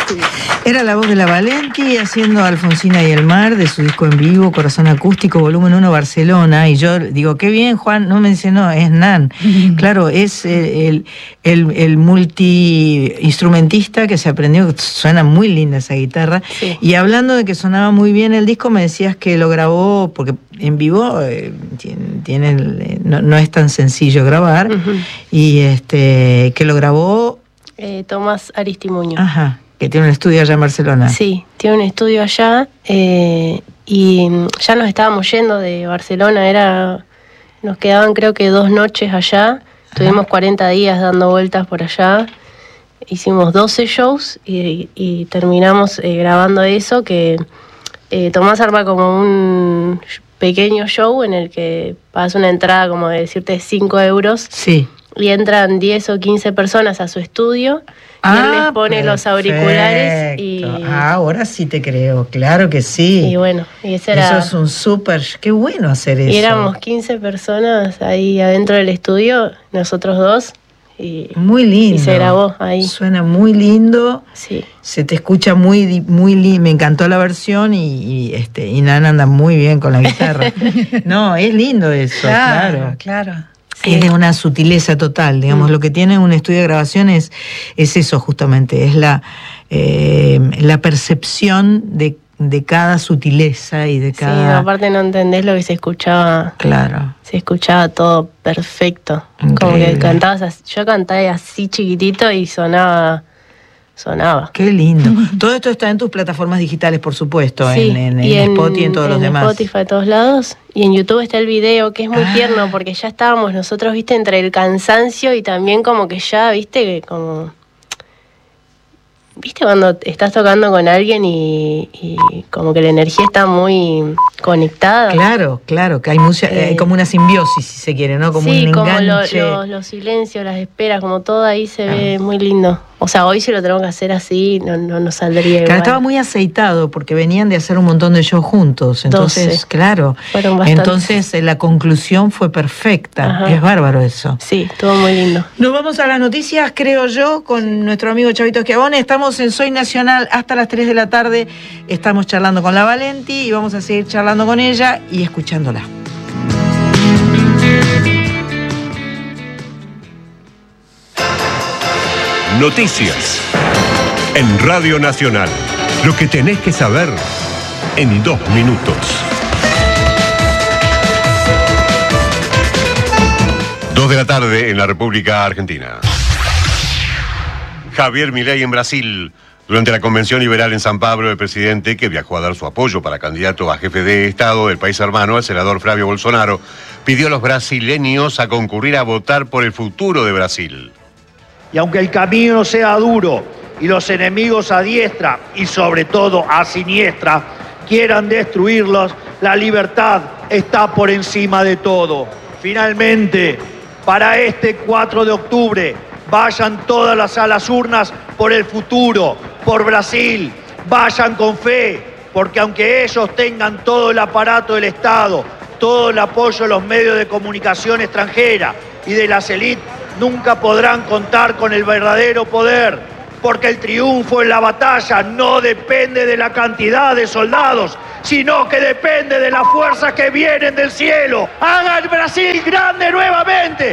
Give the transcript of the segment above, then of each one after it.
Era la voz de la Valenti haciendo Alfonsina y el mar de su disco en vivo, Corazón Acústico, volumen 1, Barcelona. Y yo digo, qué bien, Juan, no mencionó, es Nan. Claro, es el multi-instrumentista que se aprendió, suena muy linda esa guitarra. Sí. Y hablando de que sonaba muy bien el disco, me decías que lo grabó, porque en vivo no es tan sencillo grabar, y que lo grabó... Tomás Aristimuño. Ajá. Que tiene un estudio allá en Barcelona. Sí, tiene un estudio allá y ya nos estábamos yendo de Barcelona, nos quedaban creo que 2 noches allá, tuvimos 40 días dando vueltas por allá, hicimos 12 shows y terminamos grabando eso, que Tomás arma como un pequeño show en el que pagas una entrada como de decirte 5 euros. Sí. Y entran 10 o 15 personas a su estudio y él les pone los auriculares y... ahora sí te creo, claro que sí. Y bueno, y ese era... Eso es un súper... Qué bueno hacer eso. Y éramos 15 personas ahí adentro del estudio, nosotros dos. Y, muy lindo. Y se grabó ahí. Suena muy lindo. Sí. Se te escucha muy lindo. Me encantó la versión y Nana anda muy bien con la guitarra. No, es lindo eso, claro. Sí. Es de una sutileza total, digamos, lo que tiene un estudio de grabación es eso justamente, es la percepción de cada sutileza y de cada... Sí, aparte no entendés lo que se escuchaba. Claro. Se escuchaba todo perfecto. Increíble. Como que cantabas así, yo cantaba así chiquitito y sonaba. Qué lindo. Todo esto está en tus plataformas digitales, por supuesto, sí, en Spotify y en todos los demás. En Spotify, a todos lados. Y en YouTube está el video, que es muy tierno, porque ya estábamos nosotros, viste, entre el cansancio y también como que ya, viste, como... ¿Viste cuando estás tocando con alguien y como que la energía está muy conectada? Claro, que hay como una simbiosis, si se quiere, ¿no? Como un enganche. Como los silencios, las esperas, como todo ahí se ve muy lindo. O sea, hoy si lo tenemos que hacer así, no saldría igual. Estaba muy aceitado porque venían de hacer un montón de shows juntos. Entonces, 12. Claro. Fueron bastantes. Entonces la conclusión fue perfecta. Ajá. Es bárbaro eso. Sí, estuvo muy lindo. Nos vamos a las noticias, creo yo, con nuestro amigo Chavito Schiavone. Estamos en Soy Nacional hasta las 3 de la tarde. Estamos charlando con la Valenti y vamos a seguir charlando con ella y escuchándola. Noticias en Radio Nacional. Lo que tenés que saber en 2 minutos. 2 de la tarde en la República Argentina. Javier Milei en Brasil. Durante la convención liberal en San Pablo, el presidente, que viajó a dar su apoyo para candidato a jefe de Estado del país hermano, el senador Flavio Bolsonaro, pidió a los brasileños a concurrir a votar por el futuro de Brasil. Y aunque el camino sea duro y los enemigos a diestra y sobre todo a siniestra quieran destruirlos, la libertad está por encima de todo. Finalmente, para este 4 de octubre, vayan todas a las urnas por el futuro, por Brasil. Vayan con fe, porque aunque ellos tengan todo el aparato del Estado, todo el apoyo de los medios de comunicación extranjera y de las élites, nunca podrán contar con el verdadero poder, porque el triunfo en la batalla no depende de la cantidad de soldados, sino que depende de las fuerzas que vienen del cielo. ¡Hagan Brasil grande nuevamente!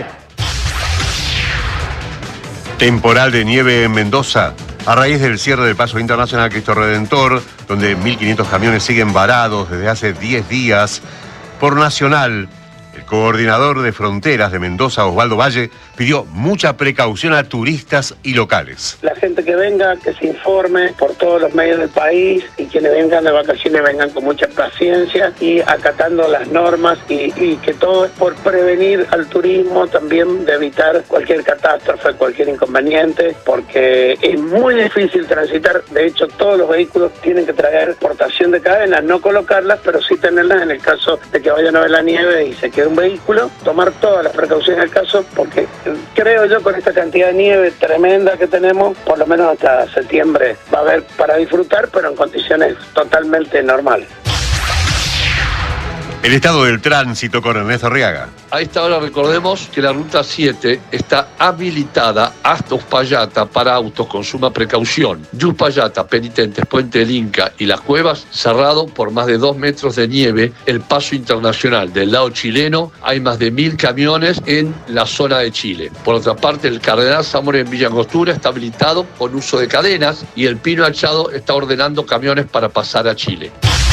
Temporal de nieve en Mendoza. A raíz del cierre del Paso Internacional Cristo Redentor, donde 1.500 camiones siguen varados desde hace 10 días, por Nacional, el coordinador de fronteras de Mendoza, Osvaldo Valle, pidió mucha precaución a turistas y locales. La gente que venga, que se informe por todos los medios del país, y quienes vengan de vacaciones vengan con mucha paciencia y acatando las normas y que todo es por prevenir al turismo, también de evitar cualquier catástrofe, cualquier inconveniente, porque es muy difícil transitar. De hecho, todos los vehículos tienen que traer portación de cadenas, no colocarlas, pero sí tenerlas en el caso de que vayan a ver la nieve y se quede un vehículo, tomar todas las precauciones del caso, porque creo yo con esta cantidad de nieve tremenda que tenemos, por lo menos hasta septiembre va a haber para disfrutar, pero en condiciones totalmente normales. El estado del tránsito con Ernesto Arriaga. A esta hora recordemos que la ruta 7 está habilitada hasta Uspallata para autos con suma precaución. De Uspallata, Penitentes, Puente del Inca y Las Cuevas, cerrado por más de 2 metros de nieve el paso internacional. Del lado chileno hay más de 1000 camiones en la zona de Chile. Por otra parte, el Cardenal Zamora en Villa Angostura está habilitado con uso de cadenas y el Pino Achado está ordenando camiones para pasar a Chile.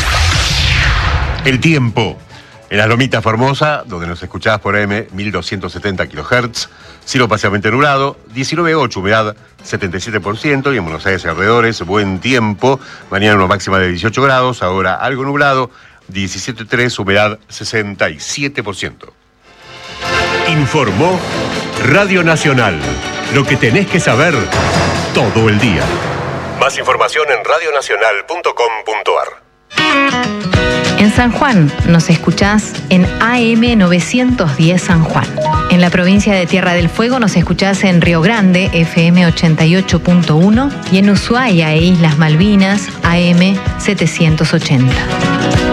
El tiempo. En las Lomitas Formosa, donde nos escuchás por AM 1270 kHz, cielo parcialmente nublado, 19,8, humedad 77%, y en Buenos Aires y alrededores, buen tiempo. Mañana una máxima de 18 grados, ahora algo nublado, 17,3, humedad 67%. Informó Radio Nacional. Lo que tenés que saber todo el día. Más información en radionacional.com.ar. En San Juan nos escuchás en AM 910 San Juan. En la provincia de Tierra del Fuego nos escuchás en Río Grande, FM 88.1, y en Ushuaia e Islas Malvinas, AM 780.